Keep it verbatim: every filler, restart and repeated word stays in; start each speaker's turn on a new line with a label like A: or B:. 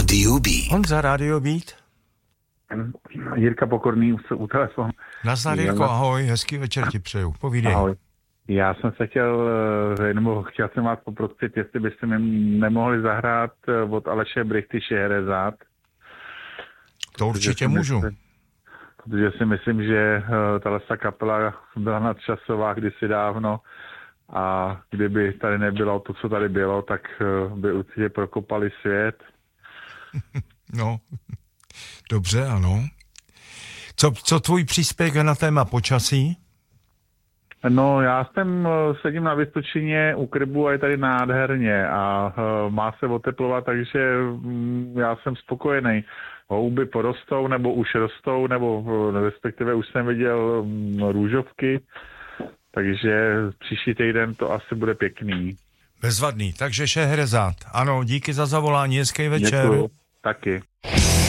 A: Rádio Beat.
B: Honza, Rádio Beat.
C: Jirka Pokorný u telefonu.
B: Nazdar, Jirko, ahoj, hezký večer ti přeju, povídej.
C: Ahoj. Já jsem se chtěl, nebo chtěl jsem vás poprosit, jestli byste mi nemohli zahrát od Aleše Brichty Šeherezad.
B: To určitě můžu.
C: Myslím, protože si myslím, že tato kapela byla nadčasová kdysi dávno a kdyby tady nebylo to, co tady bylo, tak by určitě prokopali svět.
B: No, dobře, ano. Co, co tvůj příspěvek na téma počasí?
C: No, já jsem, sedím na Vysočině u Krbu a je tady nádherně a uh, má se oteplovat, takže um, já jsem spokojený. Houby porostou, nebo už rostou, nebo uh, respektive už jsem viděl um, růžovky, takže příští týden to asi bude pěkný.
B: Bezvadný, takže Šeherezad. Ano, díky za zavolání, hezký večer.
C: Děkuju, taky.